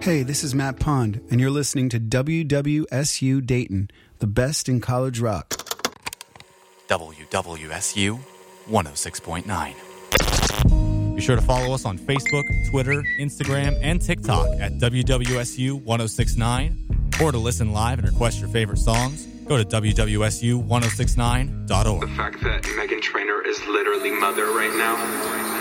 Hey, this is Matt Pond, and you're listening to WWSU Dayton, the best in college rock. WWSU 106.9. Be sure to follow us on Facebook, Twitter, Instagram, and TikTok at WWSU 106.9. Or to listen live and request your favorite songs, go to WWSU1069.org. The fact that Meghan Trainor is literally mother right now.